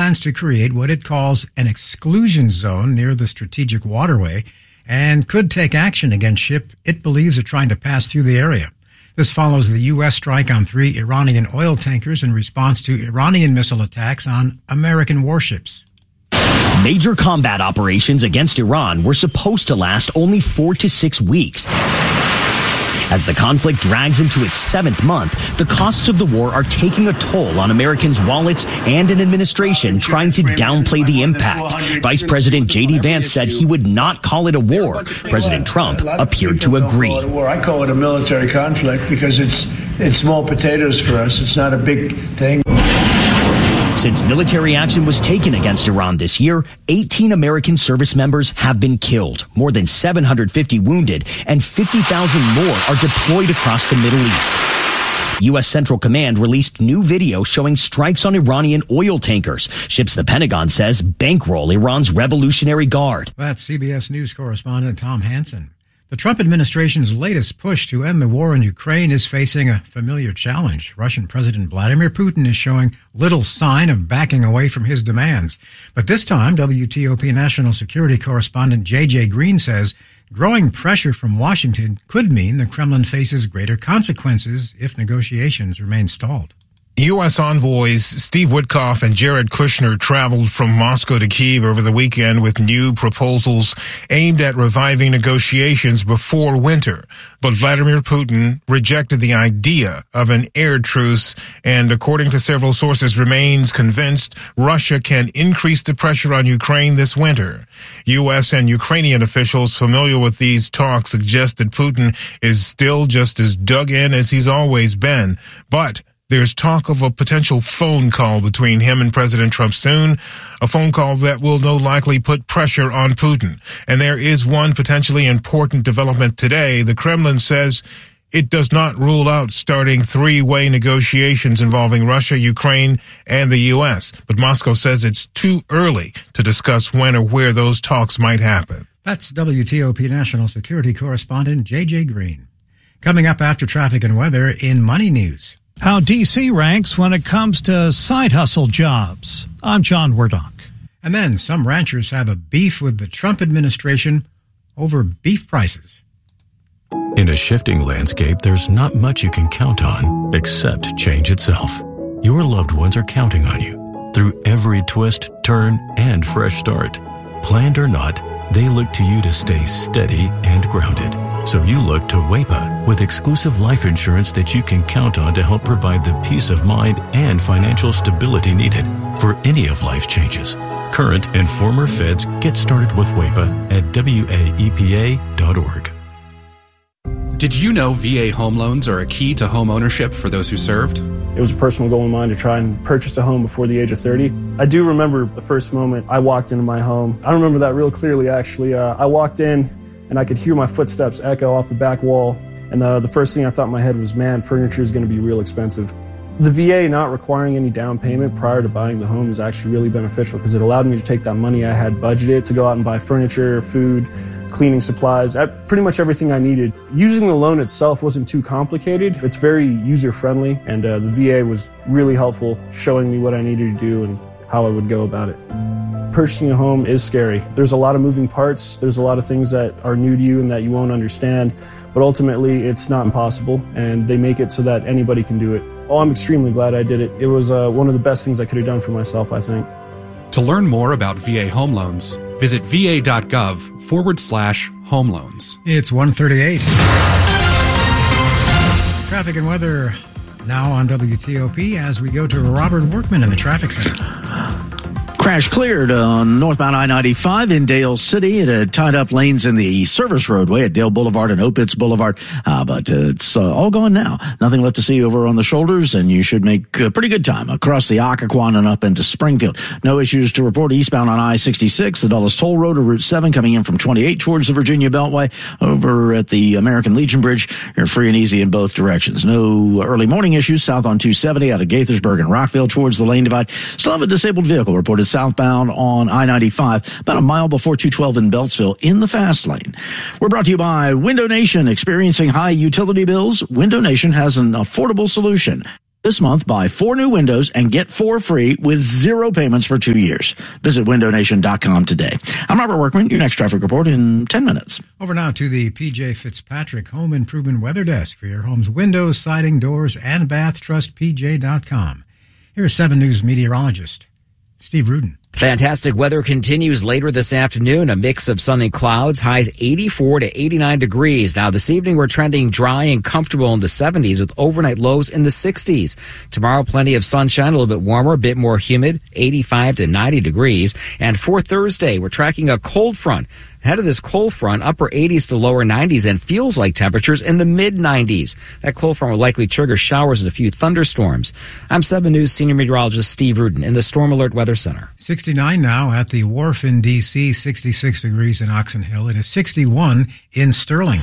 plans to create what it calls an exclusion zone near the strategic waterway and could take action against ships it believes are trying to pass through the area. This follows the U.S. strike on 3 Iranian oil tankers in response to Iranian missile attacks on American warships. Major combat operations against Iran were supposed to last only 4 to 6 weeks. As the conflict drags into its 7th month, the costs of the war are taking a toll on Americans' wallets and an administration trying to downplay the impact. Vice President J.D. Vance said he would not call it a war. President Trump appeared to agree. I call it a military conflict because it's small potatoes for us. It's not a big thing. Since military action was taken against Iran this year, 18 American service members have been killed, more than 750 wounded, and 50,000 more are deployed across the Middle East. U.S. Central Command released new video showing strikes on Iranian oil tankers, ships the Pentagon says bankroll Iran's Revolutionary Guard. That's CBS News correspondent Tom Hansen. The Trump administration's latest push to end the war in Ukraine is facing a familiar challenge. Russian President Vladimir Putin is showing little sign of backing away from his demands. But this time, WTOP national security correspondent J.J. Green says growing pressure from Washington could mean the Kremlin faces greater consequences if negotiations remain stalled. U.S. envoys Steve Witkoff and Jared Kushner traveled from Moscow to Kyiv over the weekend with new proposals aimed at reviving negotiations before winter. But Vladimir Putin rejected the idea of an air truce and, according to several sources, remains convinced Russia can increase the pressure on Ukraine this winter. U.S. and Ukrainian officials familiar with these talks suggest that Putin is still just as dug in as he's always been. But there's talk of a potential phone call between him and President Trump soon, a phone call that will no likely put pressure on Putin. And there is one potentially important development today. The Kremlin says it does not rule out starting 3-way negotiations involving Russia, Ukraine, and the U.S. But Moscow says it's too early to discuss when or where those talks might happen. That's WTOP national security correspondent J.J. Green. Coming up after traffic and weather in Money News. How D.C. ranks when it comes to side hustle jobs. I'm John Werdock. And then some ranchers have a beef with the Trump administration over beef prices. In a shifting landscape, there's not much you can count on except change itself. Your loved ones are counting on you through every twist, turn, and fresh start. Planned or not, they look to you to stay steady and grounded. So you look to WAEPA with exclusive life insurance that you can count on to help provide the peace of mind and financial stability needed for any of life's changes. Current and former feds get started with WAEPA at WAEPA.org. Did you know VA home loans are a key to home ownership for those who served? It was a personal goal of mine to try and purchase a home before the age of 30. I do remember the first moment I walked into my home. I remember that real clearly, actually. I walked in and I could hear my footsteps echo off the back wall. And the first thing I thought in my head was, man, furniture is going to be real expensive. The VA not requiring any down payment prior to buying the home is actually really beneficial because it allowed me to take that money I had budgeted to go out and buy furniture, food, cleaning supplies, pretty much everything I needed. Using the loan itself wasn't too complicated. It's very user-friendly, and the VA was really helpful, showing me what I needed to do and how I would go about it. Purchasing a home is scary. There's a lot of moving parts. There's a lot of things that are new to you and that you won't understand, but ultimately it's not impossible, and they make it so that anybody can do it. Oh, I'm extremely glad I did it. It was one of the best things I could have done for myself, I think. To learn more about VA home loans, visit va.gov/home loans. It's 1:38. Traffic and weather now on WTOP as we go to Robert Workman in the traffic center. Crash cleared on northbound I-95 in Dale City. It had tied up lanes in the service roadway at Dale Boulevard and Opitz Boulevard, but it's all gone now. Nothing left to see over on the shoulders, and you should make a pretty good time across the Occoquan and up into Springfield. No issues to report eastbound on I-66, the Dulles Toll Road, or Route 7 coming in from 28 towards the Virginia Beltway. Over at the American Legion Bridge, you're free and easy in both directions. No early morning issues south on 270 out of Gaithersburg and Rockville towards the lane divide. Still have a disabled vehicle reported southbound on I-95, about a mile before 212 in Beltsville in the fast lane. We're brought to you by Window Nation. Experiencing high utility bills? Window Nation has an affordable solution. This month, buy 4 new windows and get 4 free with 0 payments for 2 years. Visit windownation.com today. I'm Robert Workman. Your next traffic report in 10 minutes. Over now to the P.J. Fitzpatrick Home Improvement Weather Desk for your home's windows, siding, doors, and bath. Trust PJ.com. Here's 7 News meteorologist Steve Rudin. Fantastic weather continues later this afternoon. A mix of sun and clouds, highs 84 to 89 degrees. Now this evening we're trending dry and comfortable in the 70s with overnight lows in the 60s. Tomorrow plenty of sunshine, a little bit warmer, a bit more humid, 85 to 90 degrees. And for Thursday we're tracking a cold front. Ahead of this cold front, upper 80s to lower 90s and feels like temperatures in the mid-90s. That cold front will likely trigger showers and a few thunderstorms. I'm 7 News senior meteorologist Steve Rudin in the Storm Alert Weather Center. 69 now at the Wharf in D.C., 66 degrees in Oxon Hill. It is 61 in Sterling.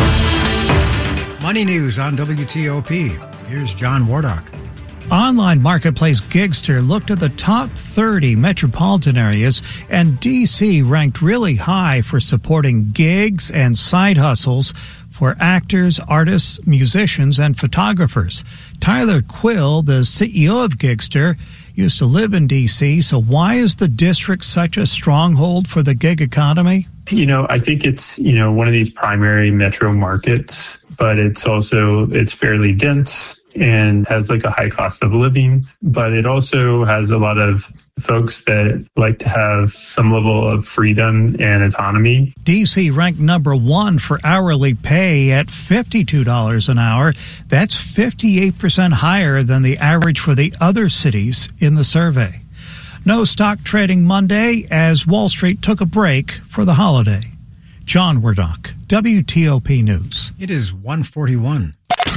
Money news on WTOP. Here's John Wardock. Online marketplace Gigster looked at the top 30 metropolitan areas, and D.C. ranked really high for supporting gigs and side hustles for actors, artists, musicians, and photographers. Tyler Quill, the CEO of Gigster, used to live in D.C., so why is the district such a stronghold for the gig economy? I think it's, one of these primary metro markets, but it's fairly dense and has like a high cost of living, but it also has a lot of folks that like to have some level of freedom and autonomy. D.C. ranked number 1 for hourly pay at $52 an hour. That's 58% higher than the average for the other cities in the survey. No stock trading Monday as Wall Street took a break for the holiday. John Wardock, WTOP News. It is 1:41.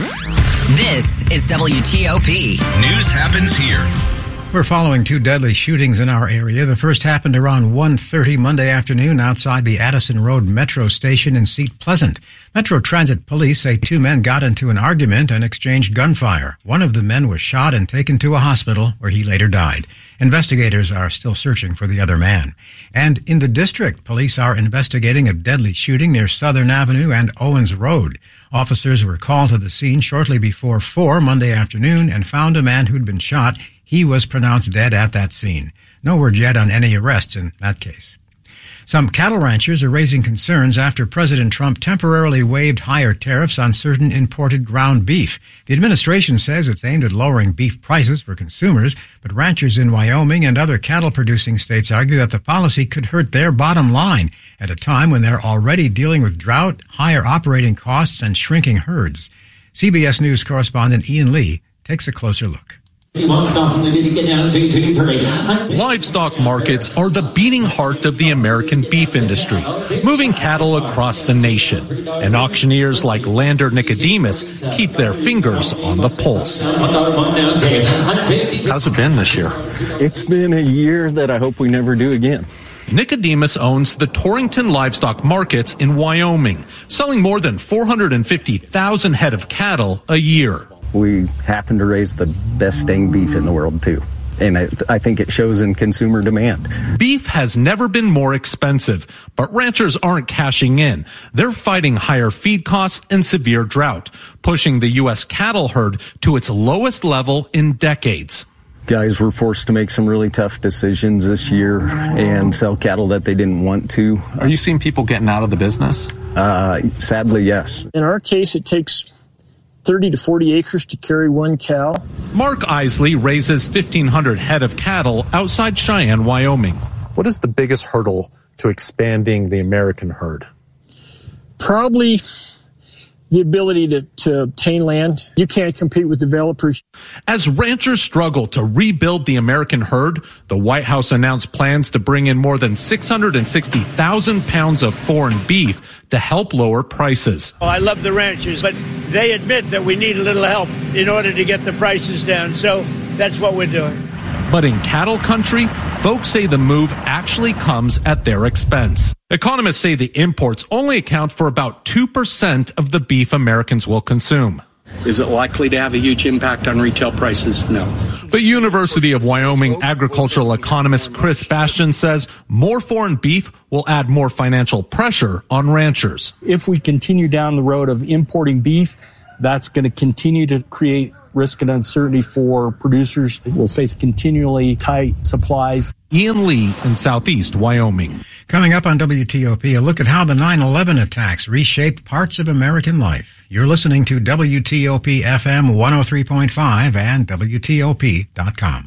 This is WTOP. News happens here. We're following 2 deadly shootings in our area. The first happened around 1:30 Monday afternoon outside the Addison Road Metro Station in Seat Pleasant. Metro Transit police say 2 men got into an argument and exchanged gunfire. One of the men was shot and taken to a hospital where he later died. Investigators are still searching for the other man. And in the district, police are investigating a deadly shooting near Southern Avenue and Owens Road. Officers were called to the scene shortly before 4 Monday afternoon and found a man who'd been shot. He was pronounced dead at that scene. No word yet on any arrests in that case. Some cattle ranchers are raising concerns after President Trump temporarily waived higher tariffs on certain imported ground beef. The administration says it's aimed at lowering beef prices for consumers, but ranchers in Wyoming and other cattle-producing states argue that the policy could hurt their bottom line at a time when they're already dealing with drought, higher operating costs, and shrinking herds. CBS News correspondent Ian Lee takes a closer look. Livestock markets are the beating heart of the American beef industry, moving cattle across the nation. And auctioneers like Lander Nicodemus keep their fingers on the pulse. How's it been this year? It's been a year that I hope we never do again. Nicodemus owns the Torrington Livestock Markets in Wyoming, selling more than 450,000 head of cattle a year. We happen to raise the best staying beef in the world, too. And I think it shows in consumer demand. Beef has never been more expensive, but ranchers aren't cashing in. They're fighting higher feed costs and severe drought, pushing the U.S. cattle herd to its lowest level in decades. Guys were forced to make some really tough decisions this year and sell cattle that they didn't want to. Are you seeing people getting out of the business? Sadly, yes. In our case, it takes 30 to 40 acres to carry one cow. Mark Isley raises 1,500 head of cattle outside Cheyenne, Wyoming. What is the biggest hurdle to expanding the American herd? Probably the ability to obtain land. You can't compete with developers. As ranchers struggle to rebuild the American herd, the White House announced plans to bring in more than 660,000 pounds of foreign beef to help lower prices. I love the ranchers, but they admit that we need a little help in order to get the prices down. So that's what we're doing. But in cattle country, folks say the move actually comes at their expense. Economists say the imports only account for about 2% of the beef Americans will consume. Is it likely to have a huge impact on retail prices? No. But University of Wyoming agricultural economist Chris Bastian says more foreign beef will add more financial pressure on ranchers. If we continue down the road of importing beef, that's going to continue to create risk and uncertainty for producers. We'll face continually tight supplies. Ian Lee in Southeast Wyoming. Coming up on WTOP, a look at how the 9/11 attacks reshaped parts of American life. You're listening to WTOP FM 103.5 and WTOP.com.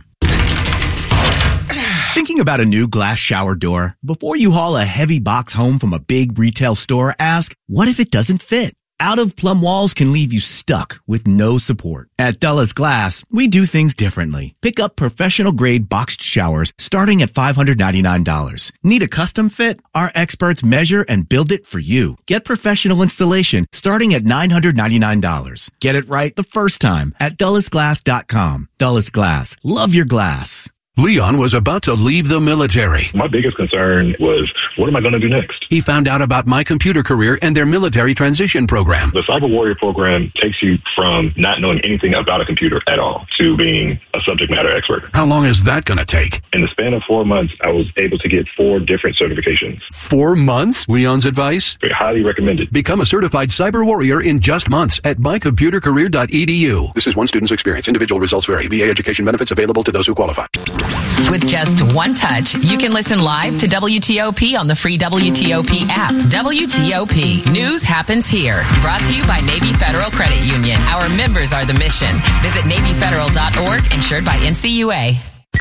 Thinking about a new glass shower door? Before you haul a heavy box home from a big retail store, ask, what if it doesn't fit? Out-of-plumb walls can leave you stuck with no support. At Dulles Glass, we do things differently. Pick up professional-grade boxed showers starting at $599. Need a custom fit? Our experts measure and build it for you. Get professional installation starting at $999. Get it right the first time at DullesGlass.com. Dulles Glass. Love your glass. Leon was about to leave the military. My biggest concern was, what am I going to do next? He found out about My Computer Career and their military transition program. The Cyber Warrior program takes you from not knowing anything about a computer at all to being a subject matter expert. How long is that going to take? In the span of 4 months, I was able to get 4 different certifications. 4 months? Leon's advice? Highly recommended. Become a certified cyber warrior in just months at mycomputercareer.edu. This is one student's experience. Individual results vary. VA education benefits available to those who qualify. With just one touch, you can listen live to WTOP on the free WTOP app. WTOP. News happens here. Brought to you by Navy Federal Credit Union. Our members are the mission. Visit NavyFederal.org, insured by NCUA.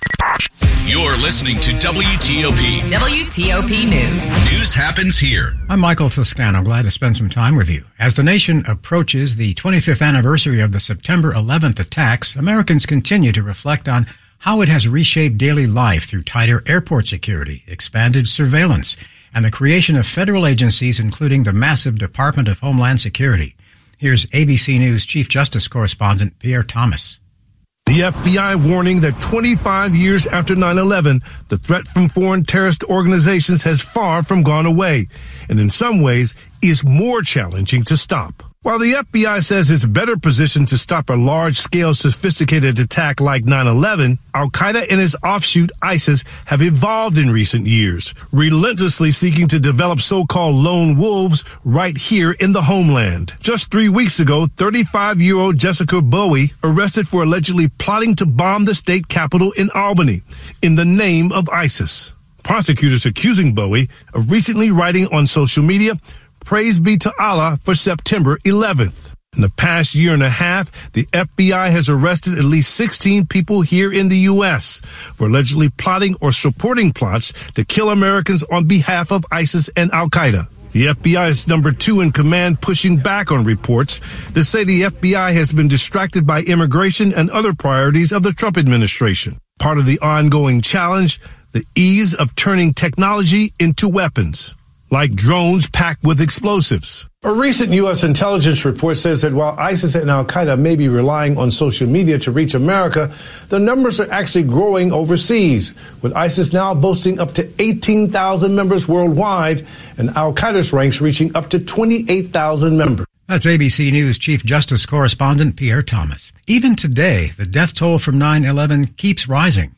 You're listening to WTOP. WTOP News. News happens here. I'm Michael Toscano. Glad to spend some time with you. As the nation approaches the 25th anniversary of the September 11th attacks, Americans continue to reflect on how it has reshaped daily life through tighter airport security, expanded surveillance, and the creation of federal agencies, including the massive Department of Homeland Security. Here's ABC News Chief Justice Correspondent Pierre Thomas. The FBI warning that 25 years after 9/11, the threat from foreign terrorist organizations has far from gone away, and in some ways is more challenging to stop. While the FBI says it's better positioned to stop a large-scale sophisticated attack like 9/11, Al-Qaeda and its offshoot ISIS have evolved in recent years, relentlessly seeking to develop so-called lone wolves right here in the homeland. Just 3 weeks ago, 35-year-old Jessica Bowie arrested for allegedly plotting to bomb the state capitol in Albany in the name of ISIS. Prosecutors accusing Bowie of recently writing on social media, "Praise be to Allah for September 11th. In the past year and a half, the FBI has arrested at least 16 people here in the U.S. for allegedly plotting or supporting plots to kill Americans on behalf of ISIS and Al-Qaeda. The FBI is number 2 in command, pushing back on reports that say the FBI has been distracted by immigration and other priorities of the Trump administration. Part of the ongoing challenge, the ease of turning technology into weapons, like drones packed with explosives. A recent U.S. intelligence report says that while ISIS and Al-Qaeda may be relying on social media to reach America, the numbers are actually growing overseas, with ISIS now boasting up to 18,000 members worldwide and Al-Qaeda's ranks reaching up to 28,000 members. That's ABC News Chief Justice Correspondent Pierre Thomas. Even today, the death toll from 9/11 keeps rising.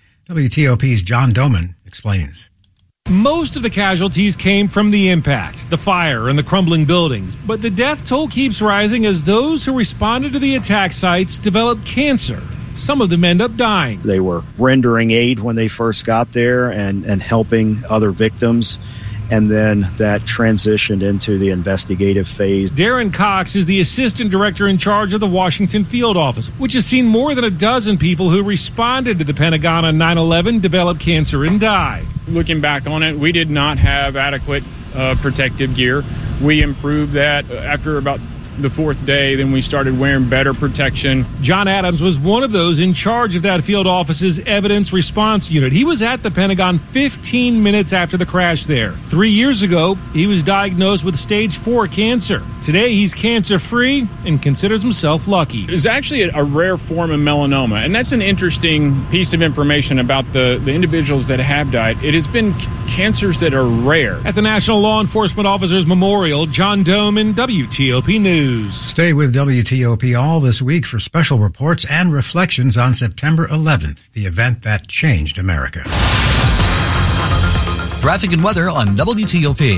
WTOP's John Doman explains. Most of the casualties came from the impact, the fire, and the crumbling buildings. But the death toll keeps rising as those who responded to the attack sites develop cancer. Some of them end up dying. They were rendering aid when they first got there and helping other victims. And then that transitioned into the investigative phase. Darren Cox is the assistant director in charge of the Washington Field Office, which has seen more than a dozen people who responded to the Pentagon on 9/11 develop cancer and die. Looking back on it, we did not have adequate protective gear. We improved that after about the 4th day. Then we started wearing better protection. John Adams was one of those in charge of that field office's evidence response unit. He was at the Pentagon 15 minutes after the crash there. 3 years ago, he was diagnosed with stage 4 cancer. Today, he's cancer-free and considers himself lucky. It's actually a rare form of melanoma, and that's an interesting piece of information about the individuals that have died. It has been cancers that are rare. At the National Law Enforcement Officers Memorial, John Doman, WTOP News. Stay with WTOP all this week for special reports and reflections on September 11th, the event that changed America. Traffic and weather on WTOP.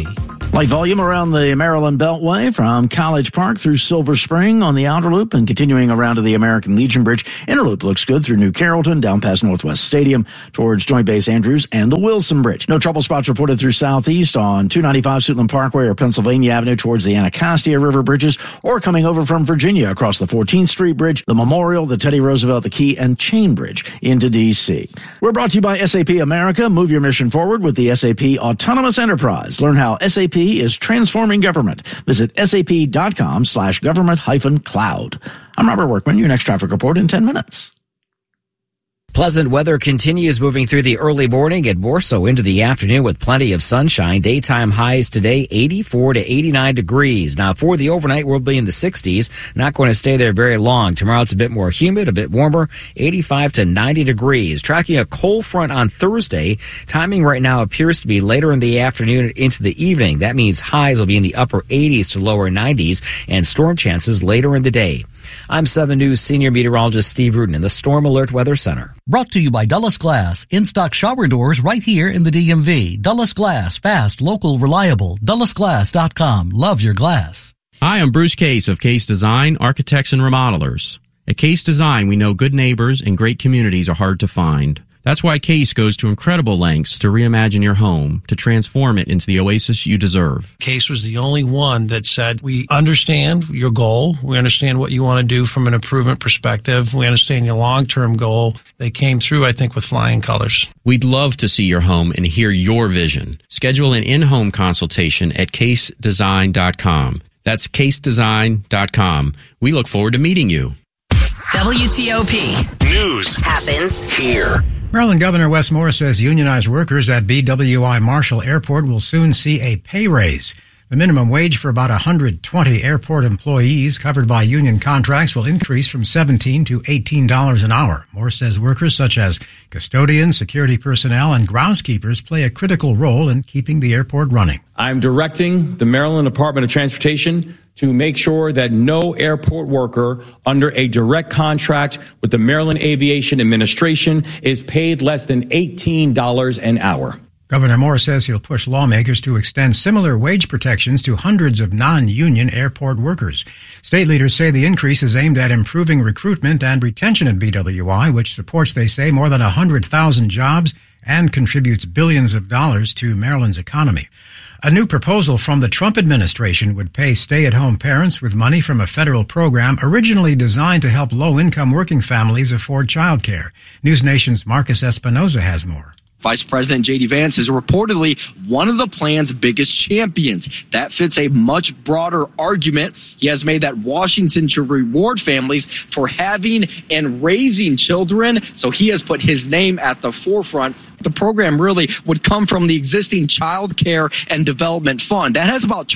Light volume around the Maryland Beltway from College Park through Silver Spring on the outer loop and continuing around to the American Legion Bridge. Inner loop looks good through New Carrollton, down past Northwest Stadium towards Joint Base Andrews and the Wilson Bridge. No trouble spots reported through Southeast on 295 Suitland Parkway or Pennsylvania Avenue towards the Anacostia River bridges, or coming over from Virginia across the 14th Street Bridge, the Memorial, the Teddy Roosevelt, the Key, and Chain Bridge into D.C. We're brought to you by SAP America. Move your mission forward with the SAP Autonomous Enterprise. Learn how SAP is transforming government. Visit sap.com/government-cloud. I'm Robert Workman, your next traffic report in 10 minutes. Pleasant weather continues moving through the early morning and more so into the afternoon with plenty of sunshine. Daytime highs today, 84 to 89 degrees. Now, for the overnight, we'll be in the 60s. Not going to stay there very long. Tomorrow, it's a bit more humid, a bit warmer, 85 to 90 degrees. Tracking a cold front on Thursday. Timing right now appears to be later in the afternoon into the evening. That means highs will be in the upper 80s to lower 90s and storm chances later in the day. I'm 7 News senior meteorologist Steve Rudin in the Storm Alert Weather Center. Brought to you by Dulles Glass. In-stock shower doors right here in the DMV. Dulles Glass. Fast, local, reliable. DullesGlass.com. Love your glass. Hi, I'm Bruce Case of Case Design, Architects and Remodelers. At Case Design, we know good neighbors and great communities are hard to find. That's why Case goes to incredible lengths to reimagine your home, to transform it into the oasis you deserve. Case was the only one that said, we understand your goal. We understand what you want to do from an improvement perspective. We understand your long-term goal. They came through, I think, with flying colors. We'd love to see your home and hear your vision. Schedule an in-home consultation at casedesign.com. That's casedesign.com. We look forward to meeting you. WTOP. News happens here. Maryland Governor Wes Moore says unionized workers at BWI Marshall Airport will soon see a pay raise. The minimum wage for about 120 airport employees covered by union contracts will increase from $17 to $18 an hour. Moore says workers such as custodians, security personnel, and groundskeepers play a critical role in keeping the airport running. I'm directing the Maryland Department of Transportation to make sure that no airport worker under a direct contract with the Maryland Aviation Administration is paid less than $18 an hour. Governor Moore says he'll push lawmakers to extend similar wage protections to hundreds of non-union airport workers. State leaders say the increase is aimed at improving recruitment and retention at BWI, which supports, they say, more than 100,000 jobs and contributes billions of dollars to Maryland's economy. A new proposal from the Trump administration would pay stay-at-home parents with money from a federal program originally designed to help low-income working families afford child care. News Nation's Marcus Espinoza has more. Vice President J.D. Vance is reportedly one of the plan's biggest champions. That fits a much broader argument. He has made that Washington should reward families for having and raising children, so he has put his name at the forefront. The program really would come from the existing Child Care and Development Fund. That has about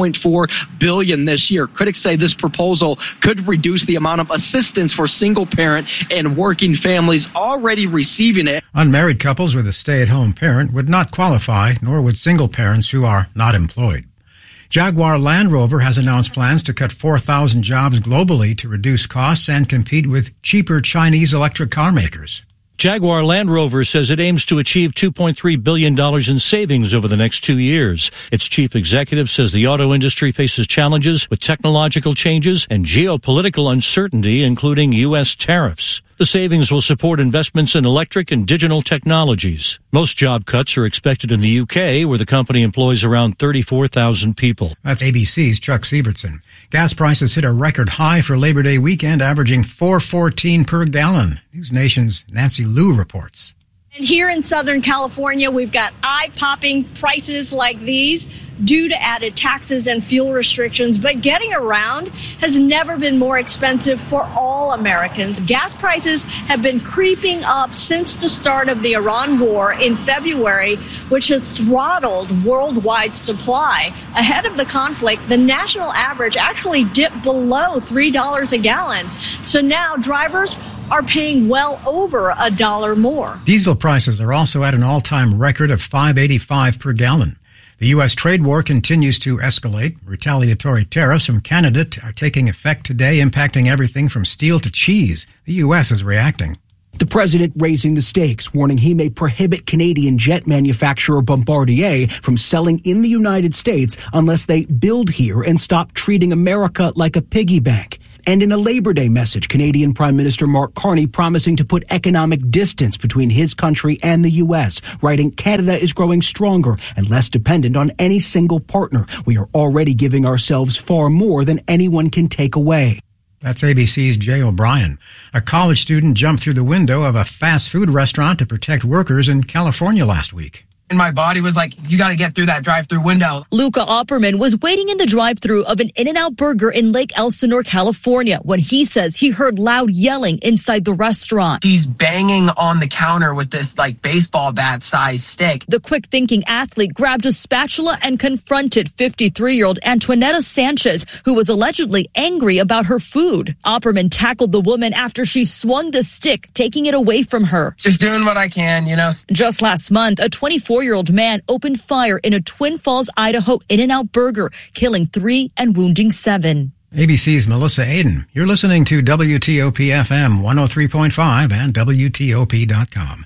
$12.4 billion this year. Critics say this proposal could reduce the amount of assistance for single parent and working families already receiving it. Unmarried couples with a stay-at-home parent would not qualify, nor would single parents who are not employed. Jaguar Land Rover has announced plans to cut 4,000 jobs globally to reduce costs and compete with cheaper Chinese electric car makers. Jaguar Land Rover says it aims to achieve $2.3 billion in savings over the next 2 years. Its chief executive says the auto industry faces challenges with technological changes and geopolitical uncertainty, including U.S. tariffs. The savings will support investments in electric and digital technologies. Most job cuts are expected in the U.K., where the company employs around 34,000 people. That's ABC's Chuck Sievertson. Gas prices hit a record high for Labor Day weekend, averaging $4.14 per gallon. News Nation's Nancy Liu reports. And here in Southern California, we've got eye-popping prices like these due to added taxes and fuel restrictions. But getting around has never been more expensive for all Americans. Gas prices have been creeping up since the start of the Iran war in February, which has throttled worldwide supply. Ahead of the conflict, the national average actually dipped below $3 a gallon. So now drivers are paying well over $1 more. Diesel prices are also at an all-time record of $5.85 per gallon. The U.S. trade war continues to escalate. Retaliatory tariffs from Canada are taking effect today, impacting everything from steel to cheese. The U.S. is reacting. The president raising the stakes, warning he may prohibit Canadian jet manufacturer Bombardier from selling in the United States unless they build here and stop treating America like a piggy bank. And in a Labor Day message, Canadian Prime Minister Mark Carney promising to put economic distance between his country and the U.S., writing, Canada is growing stronger and less dependent on any single partner. We are already giving ourselves far more than anyone can take away. That's ABC's Jay O'Brien. A college student jumped through the window of a fast food restaurant to protect workers in California last week. And my body was like, you got to get through that drive-through window. Luca Opperman was waiting in the drive-through of an In-N-Out Burger in Lake Elsinore, California, when he says he heard loud yelling inside the restaurant. He's banging on the counter with this baseball bat-sized stick. The quick-thinking athlete grabbed a spatula and confronted 53-year-old Antoinetta Sanchez, who was allegedly angry about her food. Opperman tackled the woman after she swung the stick, taking it away from her. Just doing what I can, Just last month, a 24-year-old man opened fire in a Twin Falls, Idaho In-N-Out Burger, killing 3 and wounding 7. ABC's Melissa Aden. You're listening to WTOP FM 103.5 and WTOP.com.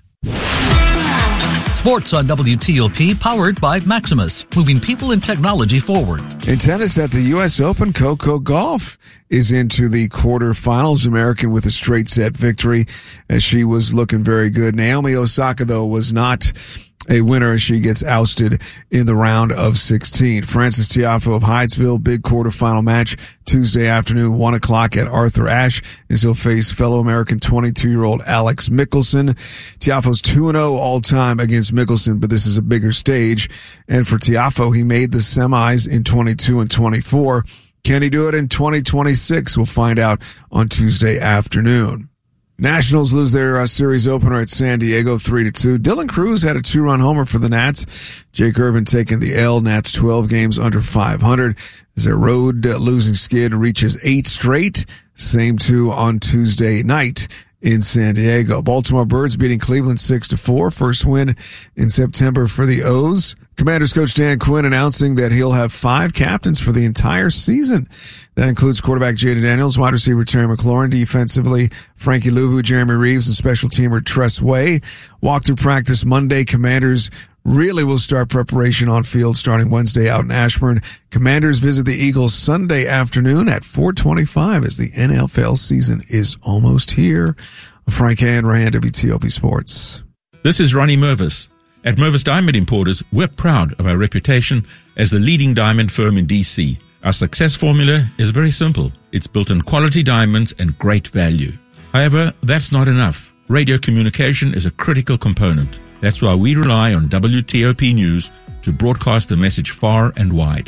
Sports on WTOP, powered by Maximus, moving people and technology forward. In tennis at the U.S. Open, Coco Gauff is into the quarterfinals. American with a straight set victory as she was looking very good. Naomi Osaka, though, was not a winner as she gets ousted in the round of 16. Frances Tiafoe of Hydesville, big quarterfinal match Tuesday afternoon, 1 o'clock at Arthur Ashe, as he'll face fellow American 22-year-old Alex Mickelson. Tiafoe's 2-0 all-time against Mickelson, but this is a bigger stage. And for Tiafoe, he made the semis in 22 and 24. Can he do it in 2026? We'll find out on Tuesday afternoon. Nationals lose their series opener at San Diego 3-2. Dylan Cruz had a 2-run homer for the Nats. Jake Irvin taking the L. Nats 12 games under 500 as their road losing skid reaches 8 straight. Same 2 on Tuesday night in San Diego. Baltimore Birds beating Cleveland 6-4. First win in September for the O's. Commanders coach Dan Quinn announcing that he'll have 5 captains for the entire season. That includes quarterback Jaden Daniels, wide receiver Terry McLaurin, defensively Frankie Louvu, Jeremy Reeves, and special teamer Tress Way. Walk through practice Monday. Commanders really will start preparation on field starting Wednesday out in Ashburn. Commanders visit the Eagles Sunday afternoon at 4:25 as the NFL season is almost here. Frank Hanrahan, WTOP Sports. This is Ronnie Mervis. At Mervis Diamond Importers, we're proud of our reputation as the leading diamond firm in D.C. Our success formula is very simple. It's built on quality diamonds and great value. However, that's not enough. Radio communication is a critical component. That's why we rely on WTOP News to broadcast the message far and wide.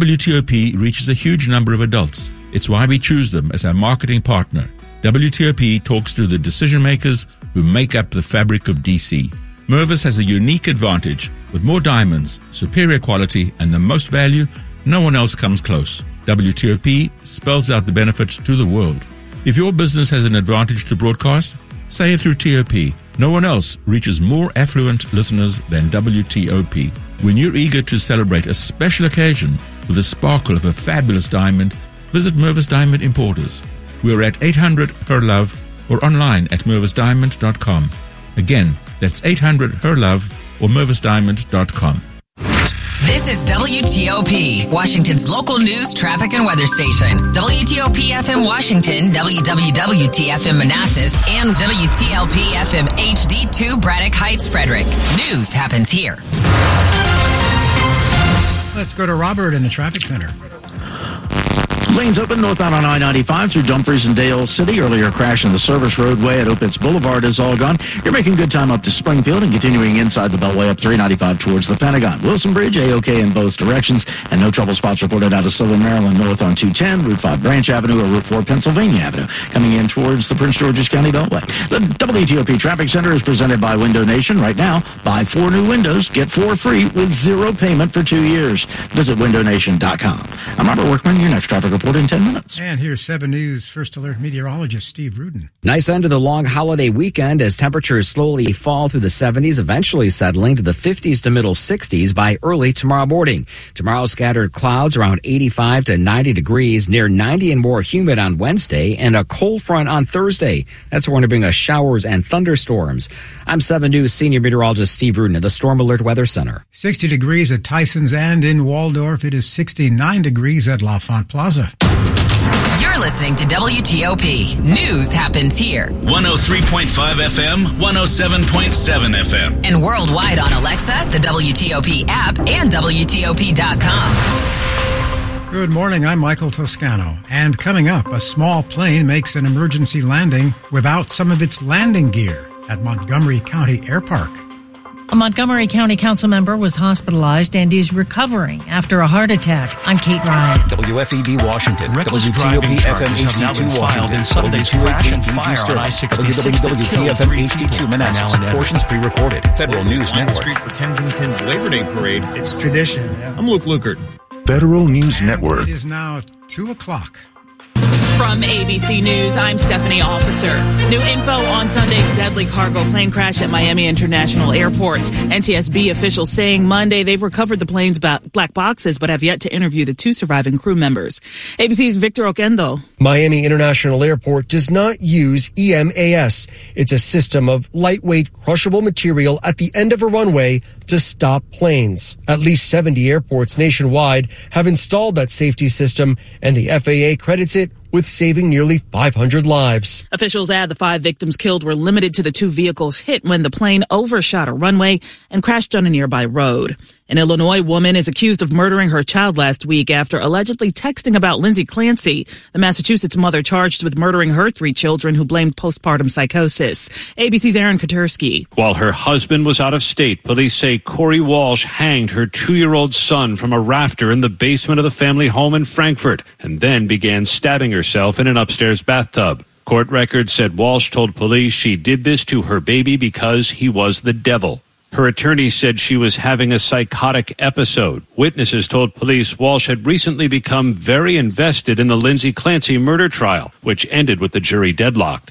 WTOP reaches a huge number of adults. It's why we choose them as our marketing partner. WTOP talks to the decision makers who make up the fabric of D.C. Mervis has a unique advantage. With more diamonds, superior quality, and the most value, no one else comes close. WTOP spells out the benefits to the world. If your business has an advantage to broadcast, say it through TOP. No one else reaches more affluent listeners than WTOP. When you're eager to celebrate a special occasion with the sparkle of a fabulous diamond, visit Mervis Diamond Importers. We're at 800 Her Love or online at mervisdiamond.com. Again, that's 800 Her Love or mervisdiamond.com. This is WTOP, Washington's local news, traffic, and weather station. WTOP FM Washington, WWWT-FM Manassas, and WTLP FM HD2 Braddock Heights, Frederick. News happens here. Let's go to Robert in the traffic center. Lanes open northbound on I-95 through Dumfries and Dale City. Earlier crash in the service roadway at Opitz Boulevard is all gone. You're making good time up to Springfield and continuing inside the Beltway up 395 towards the Pentagon. Wilson Bridge, A-OK in both directions, and no trouble spots reported out of Southern Maryland north on 210, Route 5 Branch Avenue, or Route 4 Pennsylvania Avenue, coming in towards the Prince George's County Beltway. The WTOP Traffic Center is presented by Window Nation. Right now, buy 4 new windows, get 4 free with 0 payment for 2 years. Visit windownation.com. I'm Robert Workman, your next traffic report. report in 10 minutes. And here's 7 News First Alert meteorologist Steve Rudin. Nice end to the long holiday weekend as temperatures slowly fall through the 70s, eventually settling to the 50s to middle 60s by early tomorrow morning. Tomorrow, scattered clouds around 85 to 90 degrees, near 90 and more humid on Wednesday, and a cold front on Thursday. That's going to bring us showers and thunderstorms. I'm 7 News senior meteorologist Steve Rudin at the Storm Alert Weather Center. 60 degrees at Tyson's and in Waldorf. It is 69 degrees at L'Enfant Plaza. You're listening to WTOP. News happens here. 103.5 FM, 107.7 FM. And worldwide on Alexa, the WTOP app, and WTOP.com. Good morning, I'm Michael Toscano. And coming up, a small plane makes an emergency landing without some of its landing gear at Montgomery County Air Park. A Montgomery County council member was hospitalized and is recovering after a heart attack. I'm Kate Ryan. WFEB Washington. Reckless driving charges have now been filed in Sunday's crash and fire on I-66. WWTFM HD2 Manassas. Portions pre-recorded. Federal News Network. Street for Kensington's Labor Day Parade. It's tradition. I'm Luke Lukert. Federal News Network. It is now 2 o'clock. From ABC News, I'm Stephanie Officer. New info on Sunday's deadly cargo plane crash at Miami International Airport. NTSB officials saying Monday they've recovered the plane's black boxes but have yet to interview the 2 surviving crew members. ABC's Victor Oquendo. Miami International Airport does not use EMAS. It's a system of lightweight, crushable material at the end of a runway to stop planes. At least 70 airports nationwide have installed that safety system, and the FAA credits it with saving nearly 500 lives. Officials add the 5 victims killed were limited to the 2 vehicles hit when the plane overshot a runway and crashed on a nearby road. An Illinois woman is accused of murdering her child last week after allegedly texting about Lindsay Clancy, the Massachusetts mother charged with murdering her 3 children who blamed postpartum psychosis. ABC's Aaron Katursky. While her husband was out of state, police say Corey Walsh hanged her 2-year-old son from a rafter in the basement of the family home in Frankfort and then began stabbing herself in an upstairs bathtub. Court records said Walsh told police she did this to her baby because he was the devil. Her attorney said she was having a psychotic episode. Witnesses told police Walsh had recently become very invested in the Lindsay Clancy murder trial, which ended with the jury deadlocked.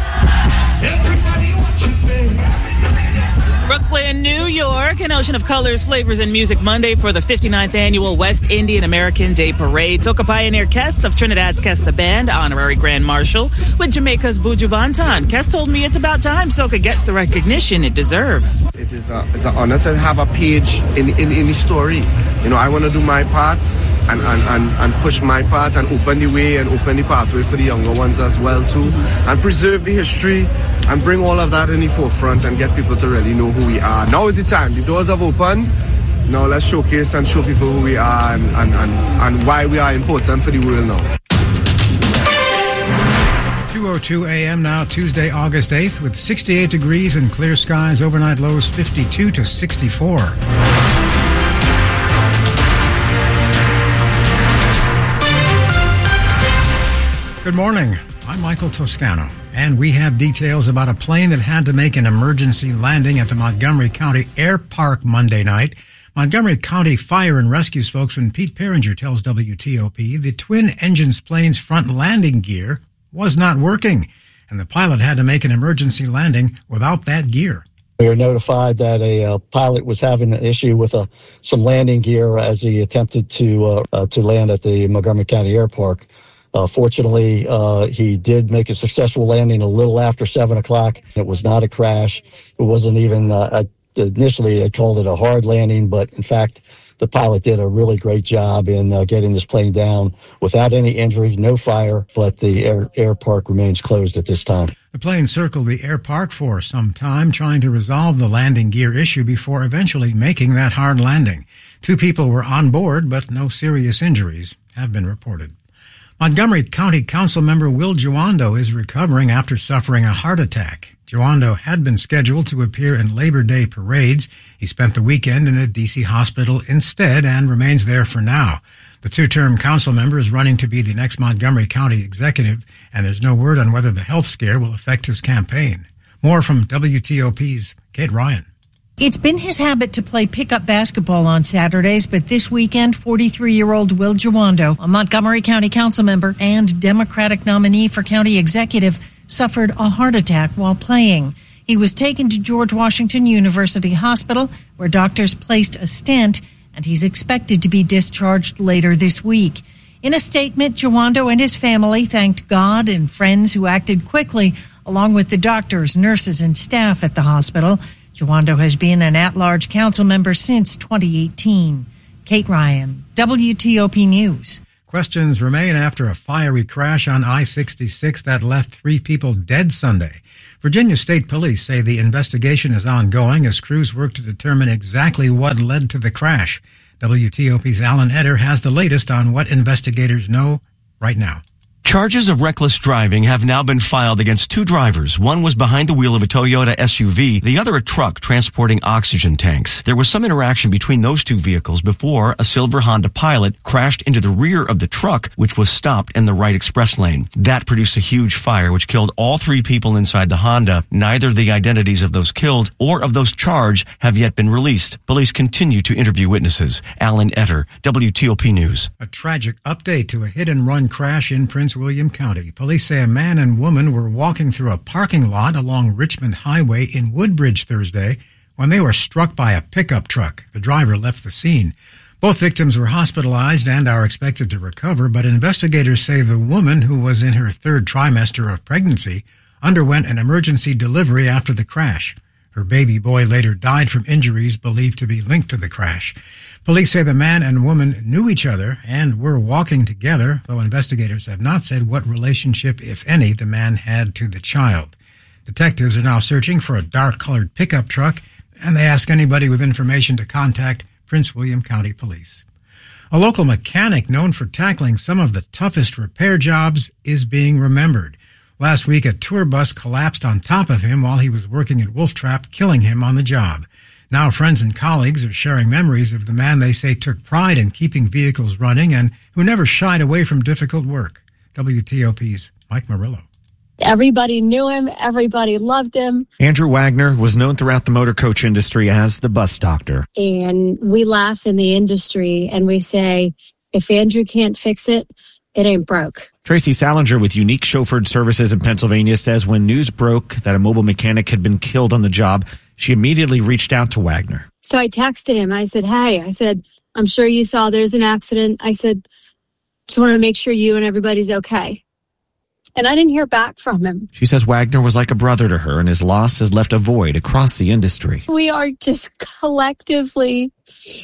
Brooklyn, New York, an ocean of colors, flavors, and music Monday for the 59th annual West Indian American Day Parade. Soca Pioneer Kes of Trinidad's Kes the Band, honorary Grand Marshal, with Jamaica's Buju Banton. Kes told me it's about time Soca gets the recognition it deserves. It is it's an honor to have a page in the story. You know, I want to do my part and push my part and open the way and open the pathway for the younger ones as well too, and preserve the history and bring all of that in the forefront and get people to really know who we are. Now is the time. The doors have opened. Now let's showcase and show people who we are and why we are important for the world now. 2:02 a.m. now, Tuesday, August 8th, with 68 degrees and clear skies. Overnight lows 52 to 64. Good morning. I'm Michael Toscano, and we have details about a plane that had to make an emergency landing at the Montgomery County Air Park Monday night. Montgomery County Fire and Rescue spokesman Pete Peringer tells WTOP the twin-engine plane's front landing gear was not working, and the pilot had to make an emergency landing without that gear. We were notified that a pilot was having an issue with some landing gear as he attempted to land at the Montgomery County Air Park. Fortunately, he did make a successful landing a little after 7 o'clock. It was not a crash. It wasn't even, initially I called it a hard landing, but in fact, the pilot did a really great job in getting this plane down without any injury, no fire, but the air park remains closed at this time. The plane circled the air park for some time, trying to resolve the landing gear issue before eventually making that hard landing. 2 people were on board, but no serious injuries have been reported. Montgomery County Council member Will Giwando is recovering after suffering a heart attack. Giwando had been scheduled to appear in Labor Day parades. He spent the weekend in a D.C. hospital instead and remains there for now. The 2-term council member is running to be the next Montgomery County executive, and there's no word on whether the health scare will affect his campaign. More from WTOP's Kate Ryan. It's been his habit to play pickup basketball on Saturdays, but this weekend, 43-year-old Will Jawando, a Montgomery County council member and Democratic nominee for county executive, suffered a heart attack while playing. He was taken to George Washington University Hospital, where doctors placed a stent, and he's expected to be discharged later this week. In a statement, Jawando and his family thanked God and friends who acted quickly, along with the doctors, nurses, and staff at the hospital. Jawando has been an at-large council member since 2018. Kate Ryan, WTOP News. Questions remain after a fiery crash on I-66 that left 3 people dead Sunday. Virginia State Police say the investigation is ongoing as crews work to determine exactly what led to the crash. WTOP's Alan Etter has the latest on what investigators know right now. Charges of reckless driving have now been filed against 2 drivers. One was behind the wheel of a Toyota SUV, the other a truck transporting oxygen tanks. There was some interaction between those 2 vehicles before a silver Honda Pilot crashed into the rear of the truck, which was stopped in the right express lane. That produced a huge fire, which killed all 3 people inside the Honda. Neither the identities of those killed or of those charged have yet been released. Police continue to interview witnesses. Alan Etter, WTOP News. A tragic update to a hit-and-run crash in Prince William County. Police say a man and woman were walking through a parking lot along Richmond Highway in Woodbridge Thursday when they were struck by a pickup truck. The driver left the scene. Both victims were hospitalized and are expected to recover, but investigators say the woman, who was in her 3rd trimester of pregnancy, underwent an emergency delivery after the crash. Her baby boy later died from injuries believed to be linked to the crash. Police say the man and woman knew each other and were walking together, though investigators have not said what relationship, if any, the man had to the child. Detectives are now searching for a dark-colored pickup truck, and they ask anybody with information to contact Prince William County Police. A local mechanic known for tackling some of the toughest repair jobs is being remembered. Last week, a tour bus collapsed on top of him while he was working at Wolf Trap, killing him on the job. Now friends and colleagues are sharing memories of the man they say took pride in keeping vehicles running and who never shied away from difficult work. WTOP's Mike Murillo. Everybody knew him. Everybody loved him. Andrew Wagner was known throughout the motor coach industry as the bus doctor. And we laugh in the industry and we say, if Andrew can't fix it, it ain't broke. Tracy Salinger with Unique Chauffeured Services in Pennsylvania says when news broke that a mobile mechanic had been killed on the job, she immediately reached out to Wagner. So I texted him. I said, hey, I'm sure you saw there's an accident. I said, just want to make sure you and everybody's okay. And I didn't hear back from him. She says Wagner was like a brother to her, and his loss has left a void across the industry. We are just collectively,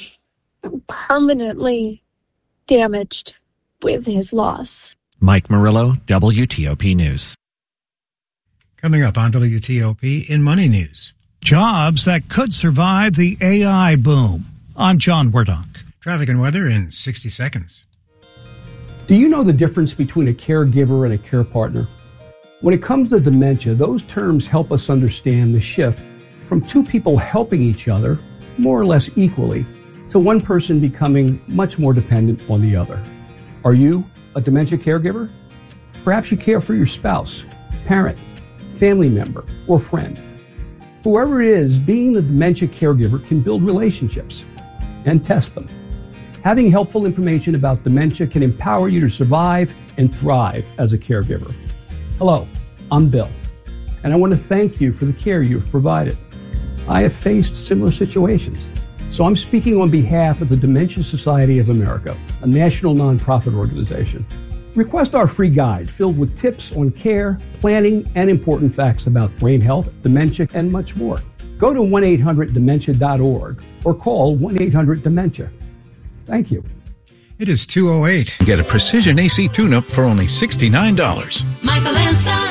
permanently damaged with his loss. Mike Murillo, WTOP News. Coming up on WTOP in Money News. Jobs that could survive the AI boom. I'm John Wardock. Traffic and weather in 60 seconds. Do you know the difference between a caregiver and a care partner? When it comes to dementia, those terms help us understand the shift from 2 people helping each other, more or less equally, to one person becoming much more dependent on the other. Are you a dementia caregiver? Perhaps you care for your spouse, parent, family member, or friend. Whoever it is, being the dementia caregiver can build relationships and test them. Having helpful information about dementia can empower you to survive and thrive as a caregiver. Hello, I'm Bill, and I want to thank you for the care you've provided. I have faced similar situations, so I'm speaking on behalf of the Dementia Society of America, a national nonprofit organization. Request our free guide filled with tips on care, planning, and important facts about brain health, dementia, and much more. Go to 1-800-DEMENTIA.org or call 1-800-DEMENTIA. Thank you. It is 2:08. Get a precision AC tune-up for only $69. Michael and Son.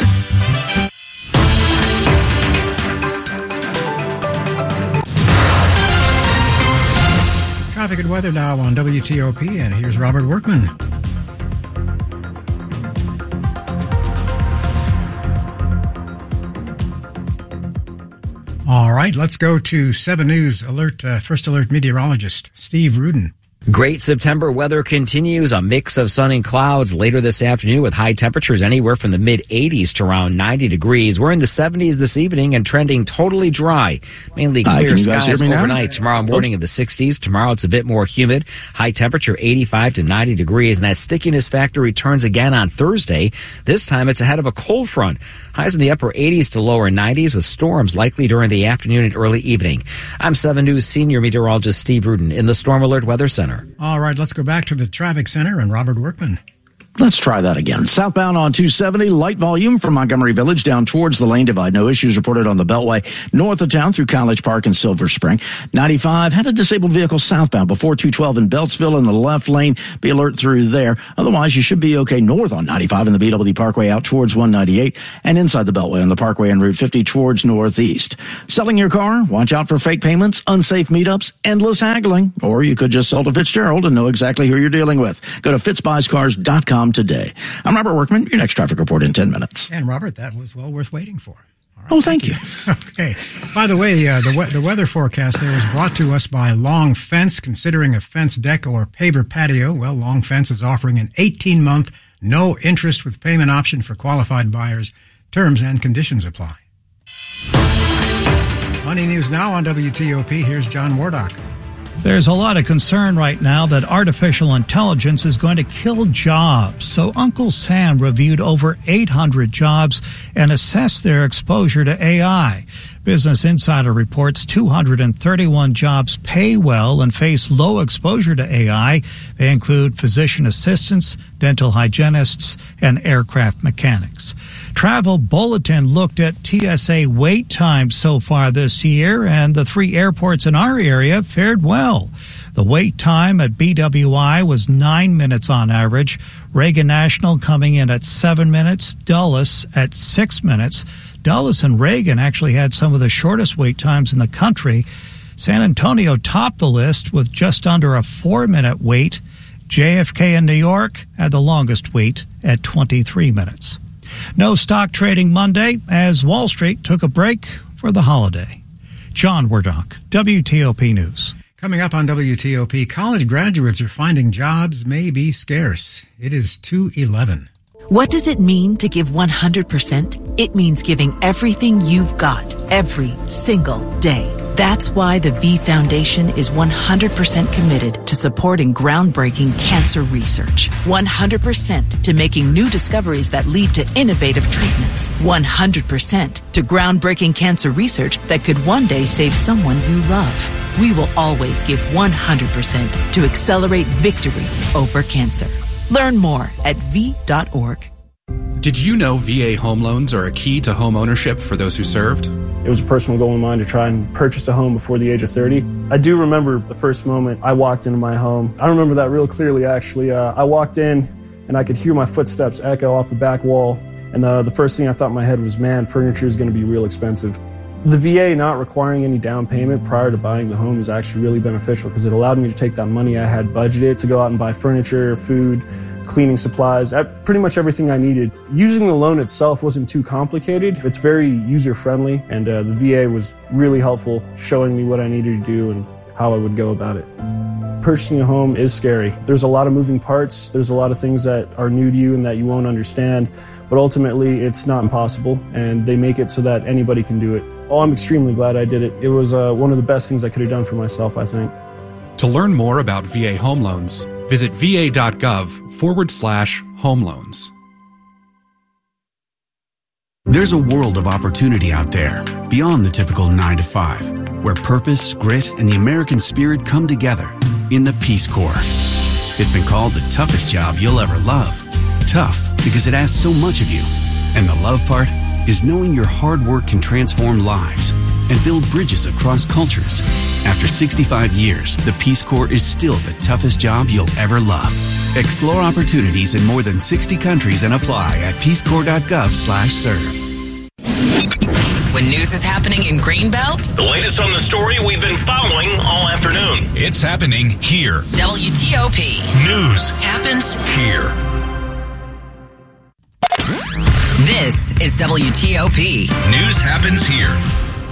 Traffic and weather now on WTOP, and here's Robert Workman. All right, let's go to 7 News Alert, First Alert meteorologist Steve Rudin. Great September weather continues. A mix of sun and clouds later this afternoon with high temperatures anywhere from the mid-80s to around 90 degrees. We're in the 70s this evening and trending totally dry. Mainly clear skies overnight. Tomorrow morning in the 60s. Tomorrow it's a bit more humid. High temperature 85 to 90 degrees. And that stickiness factor returns again on Thursday. This time it's ahead of a cold front. Highs in the upper 80s to lower 90s with storms likely during the afternoon and early evening. I'm 7 News senior meteorologist Steve Rudin in the Storm Alert Weather Center. All right, let's go back to the traffic center and Robert Workman. Let's try that again. Southbound on 270, light volume from Montgomery Village down towards the lane divide. No issues reported on the Beltway. North of town through College Park and Silver Spring. 95 had a disabled vehicle southbound before 212 in Beltsville in the left lane. Be alert through there. Otherwise, you should be okay north on 95 in the BWD Parkway out towards 198 and inside the Beltway on the Parkway and Route 50 towards northeast. Selling your car? Watch out for fake payments, unsafe meetups, endless haggling. Or you could just sell to Fitzgerald and know exactly who you're dealing with. Go to fitzbuyscars.com today. I'm Robert Workman, your next traffic report in 10 minutes. And Robert, that was well worth waiting for. All right, oh, thank you. Okay. By the way, the weather forecast there is brought to us by Long Fence. Considering a fence deck or paver patio, well, Long Fence is offering an 18-month no interest with payment option for qualified buyers. Terms and conditions apply. Money News Now on WTOP. Here's John Wardock. There's a lot of concern right now that artificial intelligence is going to kill jobs. So Uncle Sam reviewed over 800 jobs and assessed their exposure to AI. Business Insider reports 231 jobs pay well and face low exposure to AI. They include physician assistants, dental hygienists, and aircraft mechanics. Travel Bulletin looked at TSA wait times so far this year, and the 3 airports in our area fared well. The wait time at BWI was 9 minutes on average, Reagan National coming in at 7 minutes, Dulles at 6 minutes. Dulles and Reagan actually had some of the shortest wait times in the country. San Antonio topped the list with just under a 4-minute wait. JFK in New York had the longest wait at 23 minutes. No stock trading Monday as Wall Street took a break for the holiday. John Wardock, WTOP News. Coming up on WTOP, college graduates are finding jobs may be scarce. It is 2:11. What does it mean to give 100%? It means giving everything you've got every single day. That's why the V Foundation is 100% committed to supporting groundbreaking cancer research. 100% to making new discoveries that lead to innovative treatments. 100% to groundbreaking cancer research that could one day save someone you love. We will always give 100% to accelerate victory over cancer. Learn more at V.org. Did you know VA home loans are a key to home ownership for those who served? It was a personal goal of mine to try and purchase a home before the age of 30. I do remember the first moment I walked into my home. I remember that real clearly, actually. I walked in and I could hear my footsteps echo off the back wall. And the first thing I thought in my head was, man, furniture is going to be real expensive. The VA not requiring any down payment prior to buying the home is actually really beneficial because it allowed me to take that money I had budgeted to go out and buy furniture, food, cleaning supplies, pretty much everything I needed. Using the loan itself wasn't too complicated. It's very user-friendly, and the VA was really helpful showing me what I needed to do and how I would go about it. Purchasing a home is scary. There's a lot of moving parts. There's a lot of things that are new to you and that you won't understand, but ultimately it's not impossible, and they make it so that anybody can do it. Oh, I'm extremely glad I did it. It was one of the best things I could have done for myself, I think. To learn more about VA home loans, visit va.gov/home loans. There's a world of opportunity out there beyond the typical 9 to 5, where purpose, grit, and the American spirit come together in the Peace Corps. It's been called the toughest job you'll ever love. Tough because it asks so much of you. And the love part is knowing your hard work can transform lives and build bridges across cultures. After 65 years, the Peace Corps is still the toughest job you'll ever love. Explore opportunities in more than 60 countries and apply at peacecorps.gov/serve. When news is happening in Greenbelt, the latest on the story we've been following all afternoon. It's happening here. WTOP. News happens here. This is WTOP. News happens here.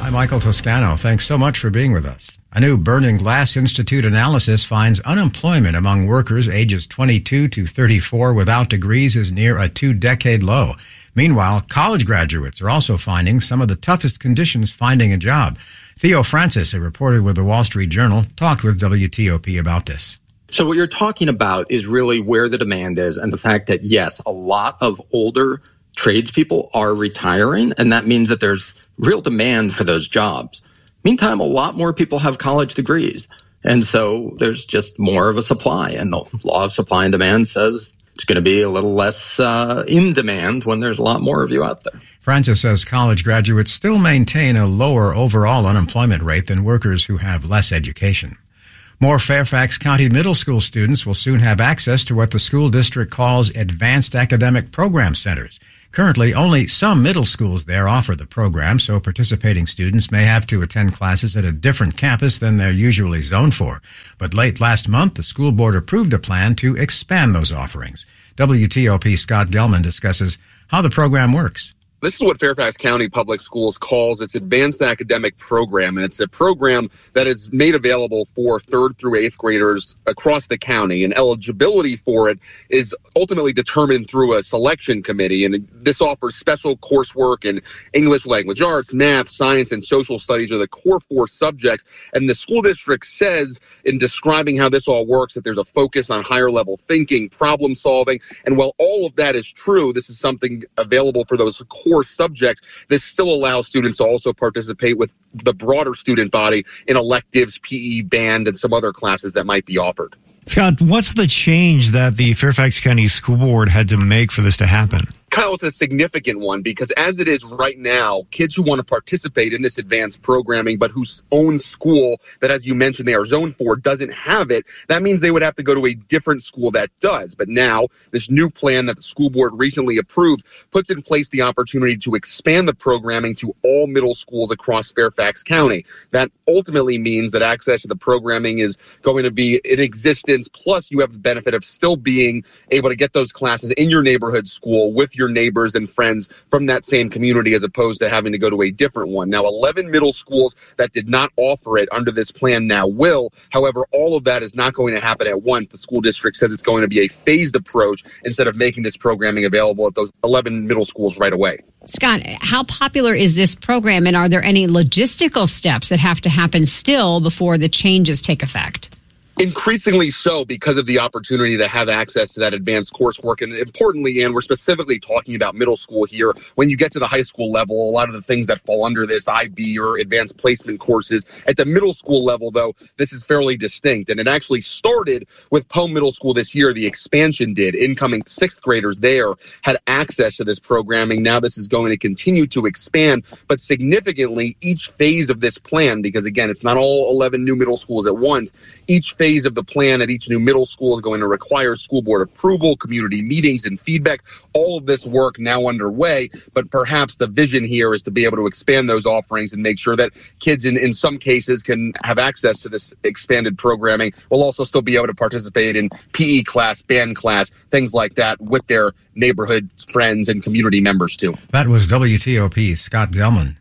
I'm Michael Toscano. Thanks so much for being with us. A new Burning Glass Institute analysis finds unemployment among workers ages 22 to 34 without degrees is near a 2-decade low. Meanwhile, college graduates are also finding some of the toughest conditions finding a job. Theo Francis, a reporter with the Wall Street Journal, talked with WTOP about this. So what you're talking about is really where the demand is and the fact that, yes, a lot of older tradespeople are retiring, and that means that there's real demand for those jobs. Meantime, a lot more people have college degrees, and so there's just more of a supply, and the law of supply and demand says it's going to be a little less in demand when there's a lot more of you out there. Francis says college graduates still maintain a lower overall unemployment rate than workers who have less education. More Fairfax County middle school students will soon have access to what the school district calls advanced academic program centers. Currently, only some middle schools there offer the program, so participating students may have to attend classes at a different campus than they're usually zoned for. But late last month, the school board approved a plan to expand those offerings. WTOP Scott Gelman discusses how the program works. This is what Fairfax County Public Schools calls its advanced academic program, and it's a program that is made available for 3rd through 8th graders across the county, and eligibility for it is ultimately determined through a selection committee, and this offers special coursework in English language arts, math, science, and social studies are the core 4 subjects, and the school district says in describing how this all works that there's a focus on higher level thinking, problem solving, and while all of that is true, this is something available for those core subjects. This still allows students to also participate with the broader student body in electives, PE, band, and some other classes that might be offered. Scott, what's the change that the Fairfax County School Board had to make for this to happen? Kyle, it's a significant one because as it is right now, kids who want to participate in this advanced programming but whose own school that, as you mentioned, they are zoned for doesn't have it, that means they would have to go to a different school that does. But now, this new plan that the school board recently approved puts in place the opportunity to expand the programming to all middle schools across Fairfax County. That ultimately means that access to the programming is going to be in existence, plus you have the benefit of still being able to get those classes in your neighborhood school with your neighbors and friends from that same community as opposed to having to go to a different one. Now, 11 middle schools that did not offer it under this plan now will. However, all of that is not going to happen at once. The school district says it's going to be a phased approach instead of making this programming available at those 11 middle schools right away. Scott, how popular is this program, and are there any logistical steps that have to happen still before the changes take effect? Increasingly so because of the opportunity to have access to that advanced coursework. And importantly, and we're specifically talking about middle school here, when you get to the high school level, a lot of the things that fall under this IB or advanced placement courses. At the middle school level, though, this is fairly distinct. And it actually started with Poe Middle School this year. The expansion did. Incoming 6th graders there had access to this programming. Now this is going to continue to expand, but significantly each phase of this plan, because again, it's not all 11 new middle schools at once, each phase of the plan at each new middle school is going to require school board approval, community meetings, and feedback. All of this work now underway, but perhaps the vision here is to be able to expand those offerings and make sure that kids in some cases can have access to this expanded programming while also still be able to participate in PE class, band class, things like that with their neighborhood friends and community members too. That was WTOP's Scott Gelman.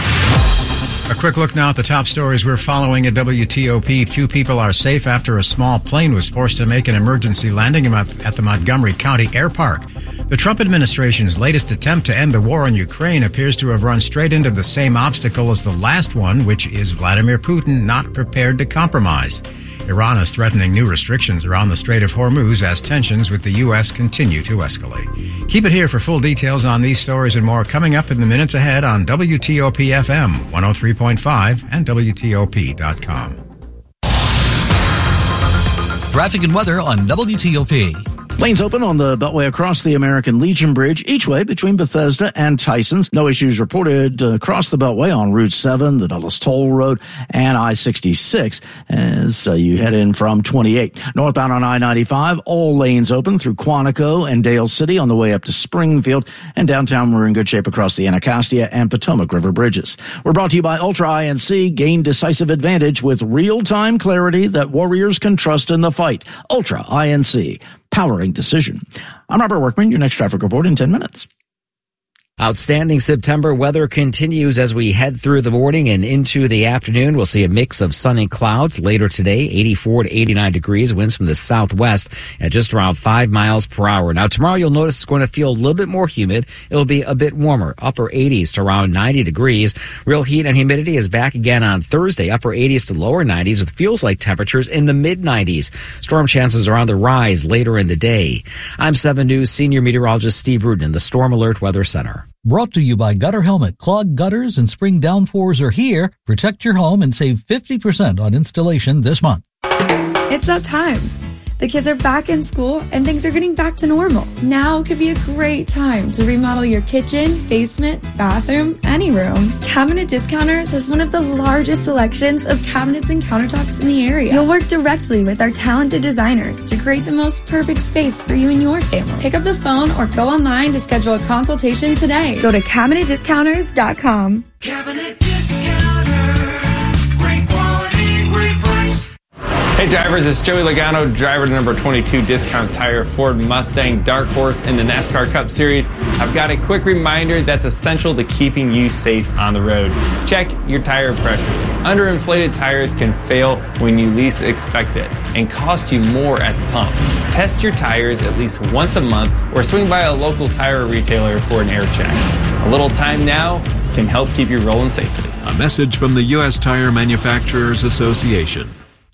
A quick look now at the top stories we're following at WTOP. 2 people are safe after a small plane was forced to make an emergency landing at the Montgomery County Air Park. The Trump administration's latest attempt to end the war in Ukraine appears to have run straight into the same obstacle as the last one, which is Vladimir Putin not prepared to compromise. Iran is threatening new restrictions around the Strait of Hormuz as tensions with the U.S. continue to escalate. Keep it here for full details on these stories and more coming up in the minutes ahead on WTOP FM 103.5 and WTOP.com. Traffic and weather on WTOP. Lanes open on the Beltway across the American Legion Bridge, each way between Bethesda and Tysons. No issues reported across the Beltway on Route 7, the Dulles Toll Road, and I-66 as you head in from 28. Northbound on I-95, all lanes open through Quantico and Dale City on the way up to Springfield. And downtown, we're in good shape across the Anacostia and Potomac River bridges. We're brought to you by Ultra INC. Gain decisive advantage with real-time clarity that warriors can trust in the fight. Ultra INC. Powering decision. I'm Robert Workman, your next traffic report in 10 minutes. Outstanding September weather continues as we head through the morning and into the afternoon. We'll see a mix of sun and clouds later today, 84 to 89 degrees, winds from the southwest at just around 5 miles per hour. Now tomorrow you'll notice it's going to feel a little bit more humid. It'll be a bit warmer, upper 80s to around 90 degrees. Real heat and humidity is back again on Thursday, upper 80s to lower 90s with feels like temperatures in the mid 90s. Storm chances are on the rise later in the day. I'm 7 News senior meteorologist Steve Rudin in the Storm Alert Weather Center. Brought to you by Gutter Helmet. Clogged gutters and spring downpours are here. Protect your home and save 50% on installation this month. It's that time. The kids are back in school and things are getting back to normal. Now could be a great time to remodel your kitchen, basement, bathroom, any room. Cabinet Discounters has one of the largest selections of cabinets and countertops in the area. You'll work directly with our talented designers to create the most perfect space for you and your family. Pick up the phone or go online to schedule a consultation today. Go to CabinetDiscounters.com. Cabinet Discounters. Great quality, great price. Hey drivers, it's Joey Logano, driver to number 22 Discount Tire Ford Mustang Dark Horse in the NASCAR Cup Series. I've got a quick reminder that's essential to keeping you safe on the road. Check your tire pressures. Underinflated tires can fail when you least expect it and cost you more at the pump. Test your tires at least once a month or swing by a local tire retailer for an air check. A little time now can help keep you rolling safely. A message from the U.S. Tire Manufacturers Association.